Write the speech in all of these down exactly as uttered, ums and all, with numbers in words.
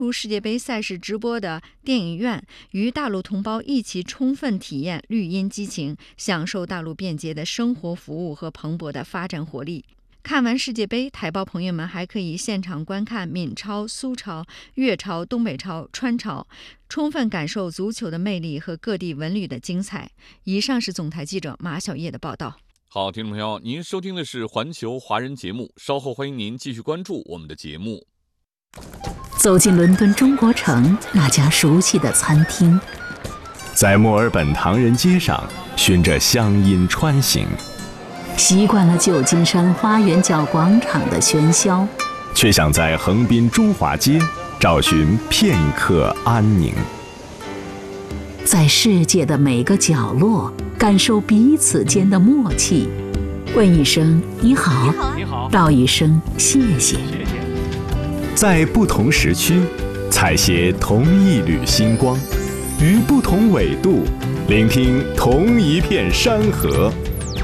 入世界杯赛事直播的电影院，与大陆同胞一起充分体验绿茵激情，享受大陆便捷的生活服务和蓬勃的发展活力。看完世界杯，台胞朋友们还可以现场观看闽超、苏超、粤超、东北超、川超，充分感受足球的魅力和各地文旅的精彩。以上是总台记者马小叶的报道。 好，听众朋友，您收听的是环球华人节目，稍后欢迎您继续关注我们的节目。 走进伦敦中国城那家熟悉的餐厅， 在墨尔本唐人街上循着乡音穿行， 习惯了旧金山花园角广场的喧嚣， 却想在横滨中华街找寻片刻安宁。 在世界的每个角落感受彼此间的默契，问一声你好， 你好， 道一声谢谢。 谢谢。 在不同时区采撷同一缕星光，于不同纬度聆听同一片山河。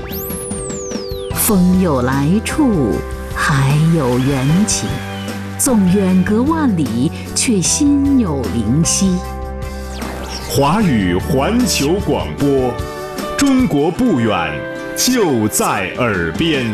风有来处，海有缘起，纵远隔万里，却心有灵犀。 华语环球广播，中国不远，就在耳边。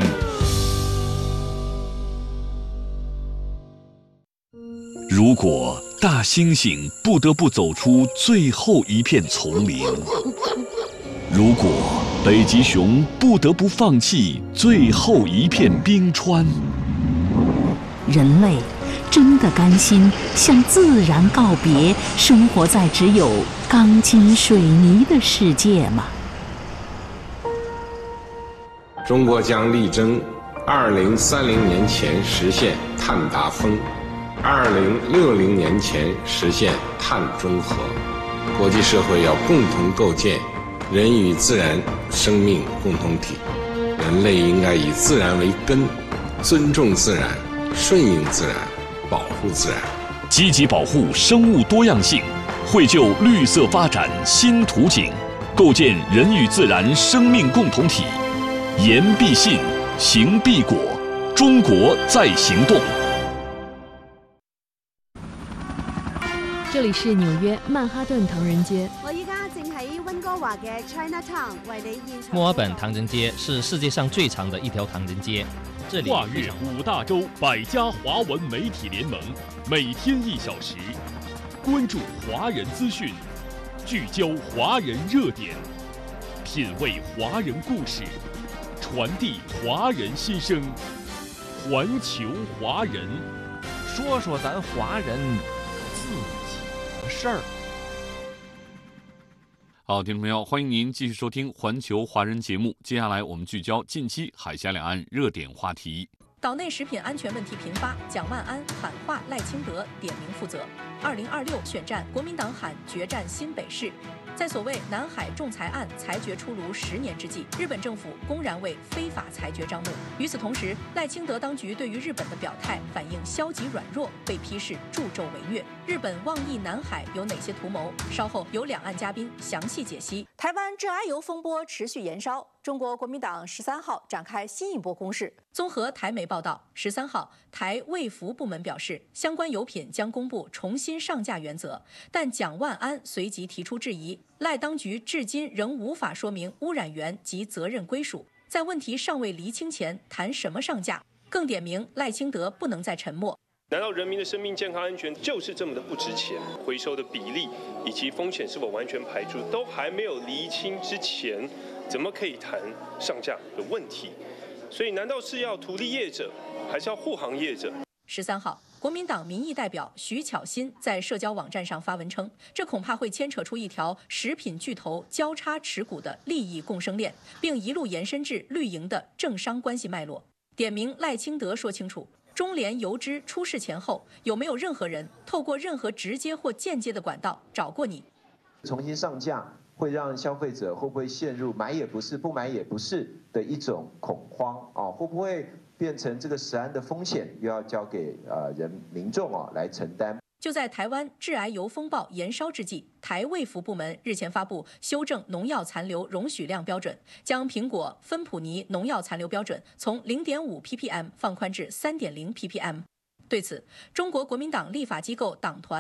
如果大猩猩不得不走出最后一片丛林，如果北极熊不得不放弃最后一片冰川， 人类真的甘心向自然告别，生活在只有钢筋水泥的世界吗？ 中国将力争二零三零年前实现碳达峰，二零六零年前实现碳中和。国际社会要共同构建人与自然生命共同体，人类应该以自然为根，尊重自然，顺应自然，保护自然， 积极保护生物多样性，绘就绿色发展新图景，构建人与自然生命共同体。言必信，行必果，中国在行动。 这里是纽約曼哈頓唐人街。 我依家正喺溫哥華嘅 Chinatown 為你現場。 墨爾本唐人街是世界上最長的一條唐人街，這裡跨越五大洲百家華文媒體聯盟，每天一小時，關注華人資訊，聚焦華人熱點，品味華人故事，傳遞華人心聲，環球華人， 說說咱華人自己的事兒。 好，听众朋友，歡迎您繼續收聽環球華人節目。接下來我們聚焦近期海峽兩岸熱點話題。 島內食品安全問題頻發，蔣萬安喊話賴清德點名負責。二零二六選戰，國民黨喊決戰新北市。在所謂南海仲裁案裁決出爐十年之際，日本政府公然為非法裁決張目。與此同時，賴清德當局對於日本的表態反應消極軟弱，被批是助紂為虐。日本妄議南海有哪些圖謀？稍後有兩岸嘉賓詳細解析。 台灣致癌油風波持續延燒，中國國民黨十三號展開新一波攻勢。 綜合台媒報道，十三號台衛福部門表示，相關油品將公布重新上架原則，但蔣萬安隨即提出質疑。賴當局至今仍無法說明污染源及責任歸屬，在問題尚未釐清前，談什麼上架？更點名賴清德不能再沉默。 難道人民的生命健康安全就是這麼的不值錢？回收的比例以及風險是否完全排除，都還沒有釐清之前，怎麼可以談上架的問題？所以難道是要圖利業者，還是要護航業者？ 十三號，國民黨民意代表徐巧芯在社交網站上發文稱，這恐怕會牽扯出一條食品巨頭交叉持股的利益共生鏈，並一路延伸至綠營的政商關係脈絡。點名賴清德說清楚，中聯油脂出事前後，有沒有任何人透過任何直接或間接的管道找過你？ 重新上架會讓消費者會不會陷入買也不是不買也不是的一種恐慌啊？會不會變成這個食安的風險又要交給呃人民眾啊來承擔？ 就在台灣致癌油風暴延燒之際，台衛福部門日前發布修正農藥殘留容許量標準，將蘋果、芬普尼農藥殘留標準從零點五 ppm 放寬至三點零 ppm。對此，中國國民黨立法機構黨團